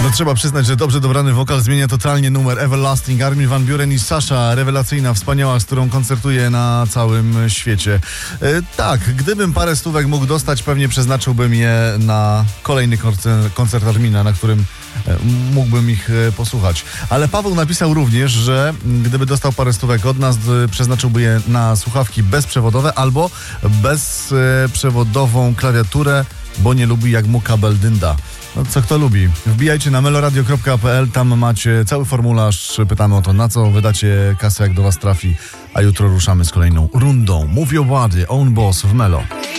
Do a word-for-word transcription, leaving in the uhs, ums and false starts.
No trzeba przyznać, że dobrze dobrany wokal zmienia totalnie numer. Everlasting, Armin van Buuren i Sasha, rewelacyjna, wspaniała, z którą koncertuje na całym świecie. E, tak, gdybym parę stówek mógł dostać, pewnie przeznaczyłbym je na kolejny koncert, koncert Armina, na którym e, mógłbym ich e, posłuchać. Ale Paweł napisał również, że gdyby dostał parę stówek od nas, e, przeznaczyłby je na słuchawki bezprzewodowe albo bezprzewodową klawiaturę, bo nie lubi, jak mu kabel dynda. No, co kto lubi. Wbijajcie na meloradio kropka p l, tam macie cały formularz. Pytamy o to, na co wydacie kasę, jak do was trafi. A jutro ruszamy z kolejną rundą. Move Your Body, Own Boss w Melo.